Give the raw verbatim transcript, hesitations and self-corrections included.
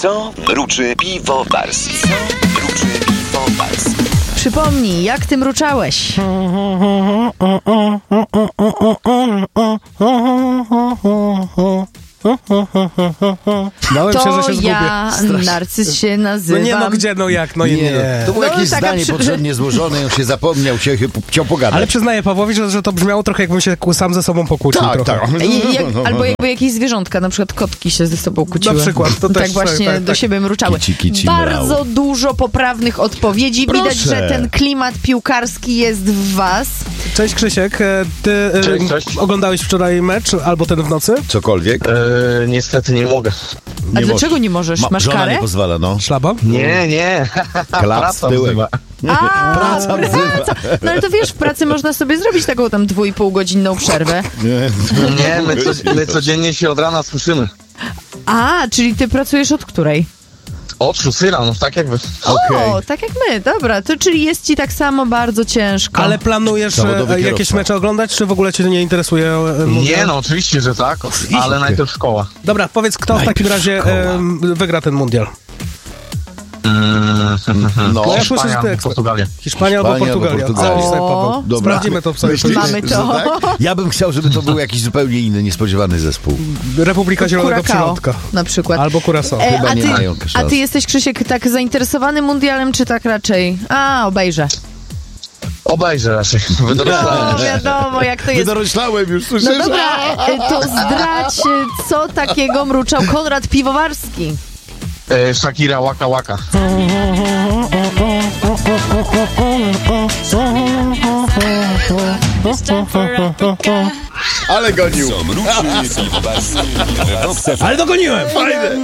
Co mruczy piwowarski? Co mruczy piwowarski? Przypomnij, jak ty mruczałeś? Bałem To się, że się zgubię. ja, Narcyz się nazywam. No nie, no gdzie, no jak, no nie. Nie, nie. to było No, jakieś taka zdanie przy- poprzednie złożone, on się zapomniał, się chciał pogadać. Ale przyznaję Pawłowi, że, że to brzmiało trochę, jakbym się sam ze sobą pokłócił tak, trochę. tak. I- Jak, albo jakby jakieś zwierzątka, na przykład kotki się ze sobą kłóciły. Na przykład, to tak też, właśnie tak, tak, do tak. siebie mruczały. Kici, kici, Bardzo mrał. dużo poprawnych odpowiedzi. Widać, Proszę. że ten klimat piłkarski jest w was. Cześć Krzysiek, e, ty e, Cześć, cześć. oglądałeś wczoraj mecz, albo ten w nocy? Cokolwiek. E, niestety nie mogę. A Nie dlaczego możesz. nie możesz? Ma, Masz żona karę? nie pozwala, no. Szlaba? Nie, nie. Klap z Praca tyłem. wzywa. A, Praca wzywa. No ale to wiesz, w pracy można sobie zrobić taką tam dwu i pół godzinną przerwę. Nie, my, co, my codziennie się od rana słyszymy. A, czyli ty pracujesz od której? Od szóstej rano, tak jakby. O, Okej. tak jak my, dobra. To czyli jest ci tak samo bardzo ciężko. Ale planujesz Zawodowy e, jakieś kierowca. mecze oglądać, czy w ogóle cię nie interesuje? e, mundial? Nie, no oczywiście, że tak, ale najpierw szkoła. Dobra, powiedz, kto w takim razie szkoła. e, wygra ten mundial? No. Ja słyszę, że Hiszpania, ty ekspert. Portugalia. Hiszpania albo Hiszpania albo Portugalia. Portugalia. Co myślisz sobie, O. Paweł? Dobra. Sprawdzimy to w sobie. Myślisz, Mamy że to. tak? Ja bym chciał, żeby to był jakiś zupełnie inny, niespodziewany zespół. Republika Zielonego Curacao Przylądka. na przykład. Albo Curaçao. E, Chyba a, nie ty, mają a szans. ty jesteś, Krzysiek, tak zainteresowany mundialem, czy tak raczej? A, obejrzę. Obejrzę raczej. Wydorosłałem. No, wiadomo, jak to jest. Wydoroślałem już, słyszysz? No dobra, e, to zdradź, e, co takiego mruczał Konrad Piwowarski. E, Shakira, Waka Waka. Ale gonił. Co mruczy piwowarski? Ale dogoniłem! Fajne.